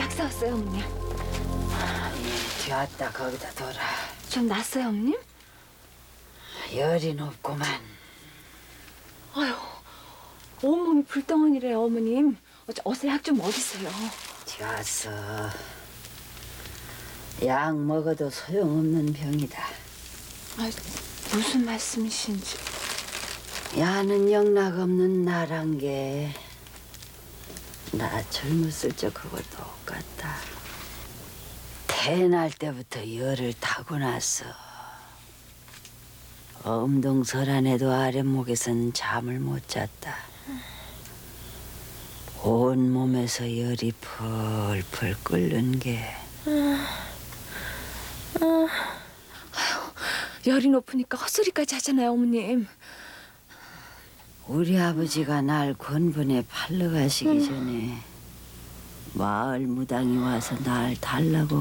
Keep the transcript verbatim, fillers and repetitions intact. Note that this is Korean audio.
약 사왔어요, 어머님. 되었다 거기다 둬라. 좀 낫어요, 어머님? 열이 높구만. 아유, 온몸이 불덩어리래요, 어머님. 어서, 어서 약 좀 먹이세요. 되었어. 약 먹어도 소용없는 병이다. 아, 무슨 말씀이신지. 야는 영락 없는 나란 게 나 젊었을 적하고 똑같다. 태어날 때부터 열을 타고났어. 엄동설안에도 아랫목에선 잠을 못 잤다. 온 몸에서 열이 펄펄 끓는 게 열이 높으니까 헛소리까지 하잖아요, 어머님. 우리 아버지가 날 권분에 팔러 가시기 전에 마을 무당이 와서 날 달라고